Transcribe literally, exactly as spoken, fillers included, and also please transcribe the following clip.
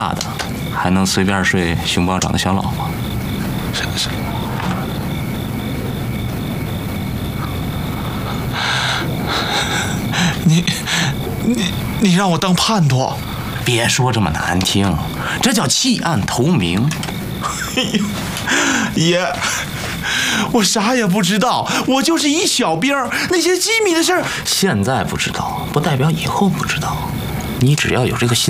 大的，还能随便睡熊抱长的小老婆？ 是是。你你你让我当叛徒？ 别说这么难听，这叫弃暗投明。 哎呦，爷，我啥也不知道，我就是一小兵，那些机密的事儿现在不知道，不代表以后不知道。你只要有这个心。